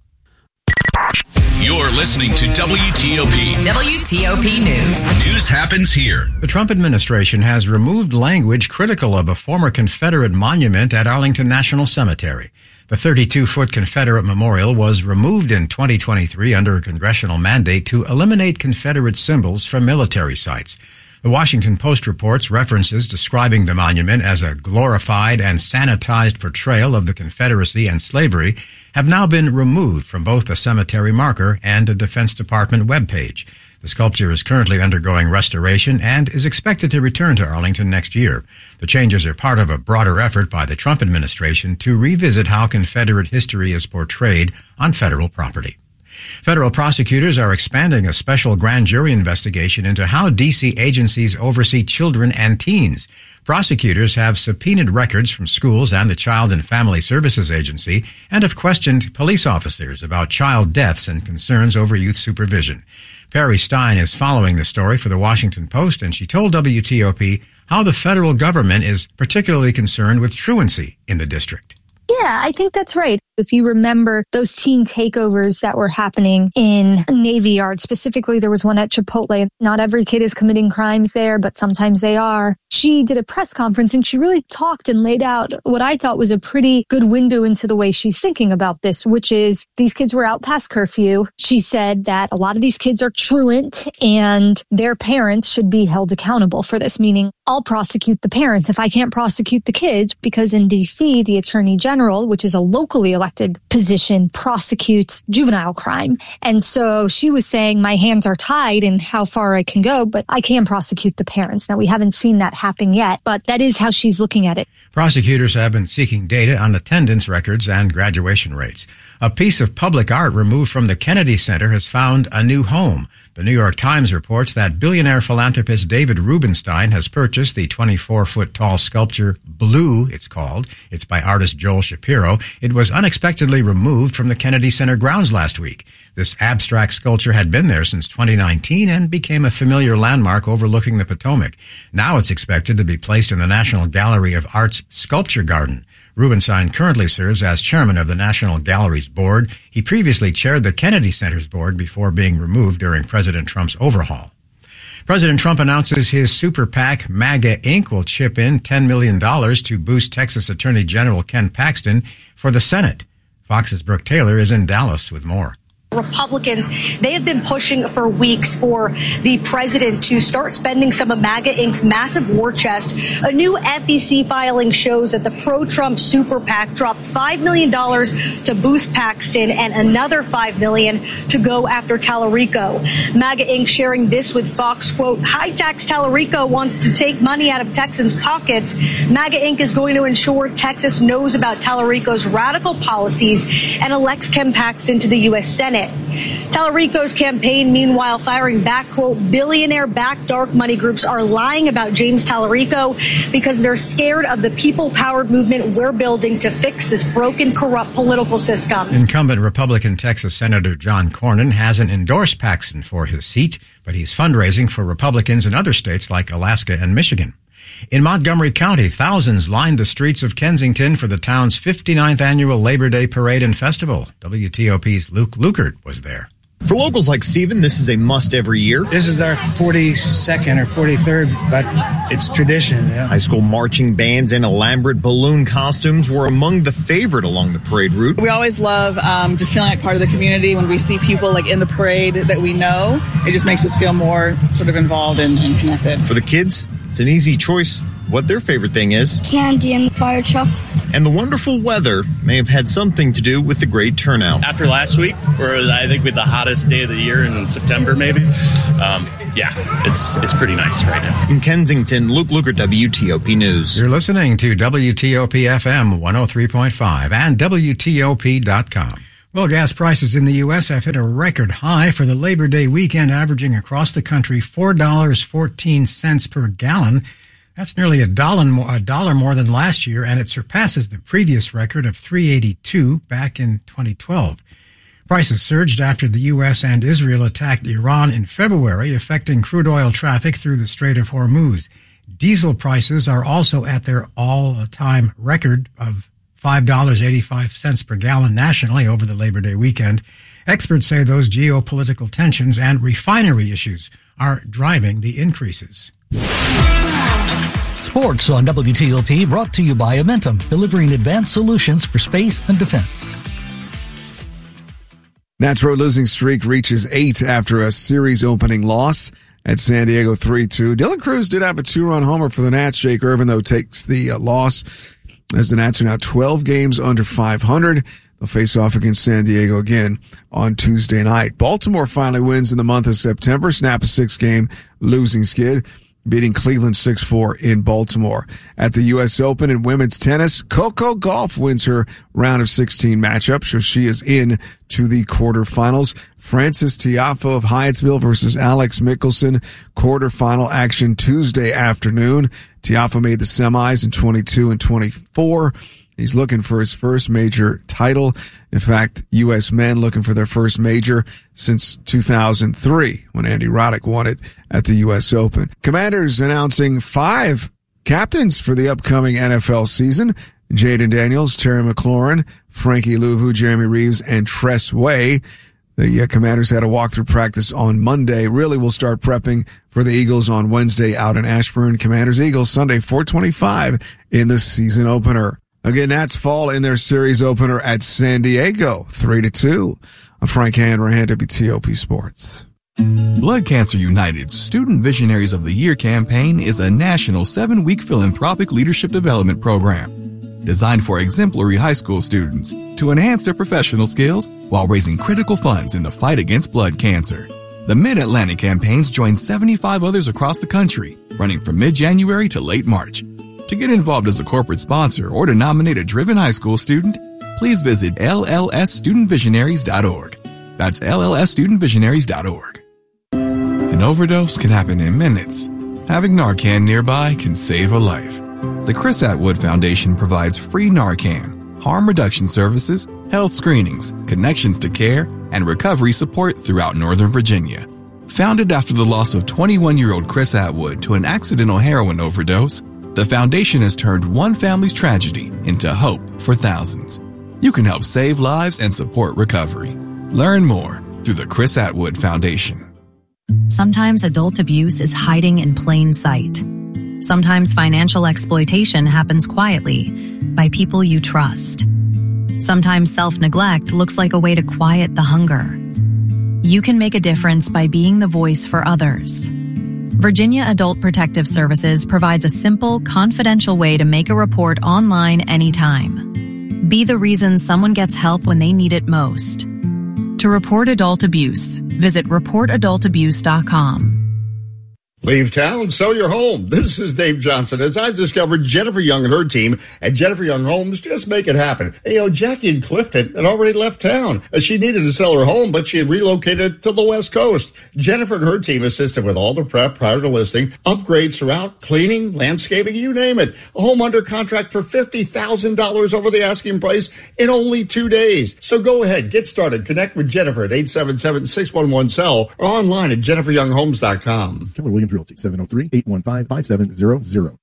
You're listening to WTOP. WTOP News. News happens here. The Trump administration has removed language critical of a former Confederate monument at Arlington National Cemetery. The 32-foot Confederate memorial was removed in 2023 under a congressional mandate to eliminate Confederate symbols from military sites. The Washington Post reports references describing the monument as a glorified and sanitized portrayal of the Confederacy and slavery have now been removed from both the cemetery marker and a Defense Department webpage. The sculpture is currently undergoing restoration and is expected to return to Arlington next year. The changes are part of a broader effort by the Trump administration to revisit how Confederate history is portrayed on federal property. Federal prosecutors are expanding a special grand jury investigation into how D.C. agencies oversee children and teens. Prosecutors have subpoenaed records from schools and the Child and Family Services Agency and have questioned police officers about child deaths and concerns over youth supervision. Perry Stein is following the story for the Washington Post, and she told WTOP how the federal government is particularly concerned with truancy in the district. Yeah, I think that's right. If you remember those teen takeovers that were happening in Navy Yard, specifically there was one at Chipotle. Not every kid is committing crimes there, but sometimes they are. She did a press conference and she really talked and laid out what I thought was a pretty good window into the way she's thinking about this, which is these kids were out past curfew. She said that a lot of these kids are truant and their parents should be held accountable for this, meaning I'll prosecute the parents if I can't prosecute the kids, because in D.C., the Attorney General, which is a locally elected position, prosecutes juvenile crime. And so she was saying my hands are tied in how far I can go, but I can prosecute the parents. Now, we haven't seen that happen yet, but that is how she's looking at it. Prosecutors have been seeking data on attendance records and graduation rates. A piece of public art removed from the Kennedy Center has found a new home. The New York Times reports that billionaire philanthropist David Rubenstein has purchased the 24-foot tall sculpture Blue, it's called. It's by artist Joel Shapiro. It was unexpectedly removed from the Kennedy Center grounds last week. This abstract sculpture had been there since 2019 and became a familiar landmark overlooking the Potomac. Now it's expected to be placed in the National Gallery of Art's Sculpture Garden. Rubenstein currently serves as chairman of the National Gallery's board. He previously chaired the Kennedy Center's board before being removed during President Trump's overhaul. President Trump announces his super PAC, MAGA Inc., will chip in $10 million to boost Texas Attorney General Ken Paxton for the Senate. Fox's Brooke Taylor is in Dallas with more. Republicans, they have been pushing for weeks for the president to start spending some of MAGA Inc.'s massive war chest. A new FEC filing shows that the pro-Trump super PAC dropped $5 million to boost Paxton and another $5 million to go after Tallarico. MAGA Inc. sharing this with Fox, quote, high-tax Tallarico wants to take money out of Texans' pockets. MAGA Inc. is going to ensure Texas knows about Tallarico's radical policies and elects Ken Paxton to the U.S. Senate. hit. Tallarico's campaign, meanwhile, firing back, quote, billionaire-backed dark money groups are lying about James Tallarico because they're scared of the people-powered movement we're building to fix this broken, corrupt political system. Incumbent Republican Texas Senator John Cornyn hasn't endorsed Paxton for his seat, but he's fundraising for Republicans in other states like Alaska and Michigan. In Montgomery County, thousands lined the streets of Kensington for the town's 59th annual Labor Day Parade and Festival. WTOP's Luke Lukert was there. For locals like Steven, this is a must every year. This is our 42nd or 43rd, but it's tradition. Yeah. High school marching bands and elaborate balloon costumes were among the favorite along the parade route. We always love just feeling like part of the community. When we see people like in the parade that we know, it just makes us feel more sort of involved and connected. For the kids, it's an easy choice what their favorite thing is. Candy and fire trucks. And the wonderful weather may have had something to do with the great turnout. After last week, where I think with the hottest day of the year in September maybe, it's pretty nice right now. In Kensington, Luke Lukert, WTOP News. You're listening to WTOP FM 103.5 and WTOP.com. Well, gas prices in the U.S. have hit a record high for the Labor Day weekend, averaging across the country $4.14 per gallon. That's nearly $1 more than last year, and it surpasses the previous record of $3.82 back in 2012. Prices surged after the U.S. and Israel attacked Iran in February, affecting crude oil traffic through the Strait of Hormuz. Diesel prices are also at their all-time record of $5.85 per gallon nationally over the Labor Day weekend. Experts say those geopolitical tensions and refinery issues are driving the increases. Sports on WTOP, brought to you by Amentum, delivering advanced solutions for space and defense. Nats' road losing streak reaches 8 after a series opening loss at San Diego 3-2. Dylan Cruz did have a 2-run homer for the Nats. Jake Irvin, though, takes the loss as the Nats are now 12 games under 500. They'll face off against San Diego again on Tuesday night. Baltimore finally wins in the month of September, snap a 6-game losing skid, beating Cleveland 6-4 in Baltimore. At the U.S. Open in women's tennis, Coco Gauff wins her round of 16 matchup, so she is in to the quarterfinals. Frances Tiafoe of Hyattsville versus Alex Mickelson, quarterfinal action Tuesday afternoon. Tiafoe made the semis in 22 and 24. He's looking for his first major title. In fact, U.S. men looking for their first major since 2003 when Andy Roddick won it at the U.S. Open. Commanders announcing 5 captains for the upcoming NFL season. Jaden Daniels, Terry McLaurin, Frankie Louvu, Jeremy Reeves, and Tress Way. The Commanders had a walkthrough practice on Monday. Really will start prepping for the Eagles on Wednesday out in Ashburn. Commanders-Eagles Sunday 4:25 in the season opener. Again, Nats fall in their series opener at San Diego, 3-2. I'm Frank Hanrahan, WTOP Sports. Blood Cancer United's Student Visionaries of the Year campaign is a national 7-week philanthropic leadership development program designed for exemplary high school students to enhance their professional skills while raising critical funds in the fight against blood cancer. The Mid-Atlantic campaigns join 75 others across the country, running from mid-January to late March. To get involved as a corporate sponsor or to nominate a driven high school student, please visit llsstudentvisionaries.org. That's llsstudentvisionaries.org. An overdose can happen in minutes. Having Narcan nearby can save a life. The Chris Atwood Foundation provides free Narcan, harm reduction services, health screenings, connections to care, and recovery support throughout Northern Virginia. Founded after the loss of 21-year-old Chris Atwood to an accidental heroin overdose, the foundation has turned one family's tragedy into hope for thousands. You can help save lives and support recovery. Learn more through the Chris Atwood Foundation. Sometimes adult abuse is hiding in plain sight. Sometimes financial exploitation happens quietly by people you trust. Sometimes self-neglect looks like a way to quiet the hunger. You can make a difference by being the voice for others. Virginia Adult Protective Services provides a simple, confidential way to make a report online anytime. Be the reason someone gets help when they need it most. To report adult abuse, visit reportadultabuse.com. Leave town, sell your home. This is Dave Johnson. As I've discovered, Jennifer Young and her team at Jennifer Young Homes just make it happen. Hey, Jackie in Clifton had already left town. She needed to sell her home, but she had relocated to the West Coast. Jennifer and her team assisted with all the prep prior to listing, upgrades throughout, cleaning, landscaping, you name it. A home under contract for $50,000 over the asking price in only 2 days. So go ahead, get started. Connect with Jennifer at 877-611-SELL or online at jenniferyounghomes.com. Keller Williams Realty, 703-815-5700.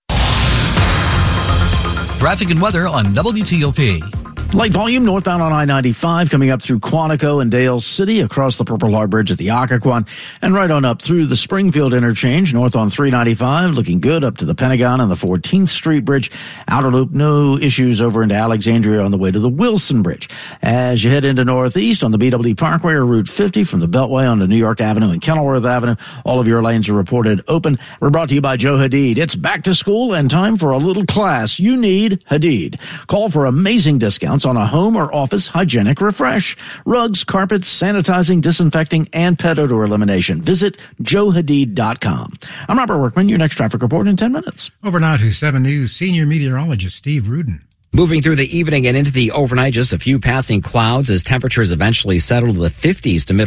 Traffic and weather on WTOP. Light volume northbound on I-95 coming up through Quantico and Dale City across the Purple Heart Bridge at the Occoquan and right on up through the Springfield interchange north on 395 looking good up to the Pentagon and the 14th Street Bridge. Outer loop, no issues over into Alexandria on the way to the Wilson Bridge. As you head into northeast on the BW Parkway or Route 50 from the Beltway onto New York Avenue and Kenilworth Avenue, all of your lanes are reported open. We're brought to you by Joe Hadid. It's back to school and time for a little class. You need Hadid. Call for amazing discounts on a home or office hygienic refresh. Rugs, carpets, sanitizing, disinfecting, and pet odor elimination. Visit joehadid.com. I'm Robert Workman, your next traffic report in 10 minutes. Over now to 7 News senior meteorologist Steve Rudin. Moving through the evening and into the overnight, just a few passing clouds as temperatures eventually settle to the 50s to mid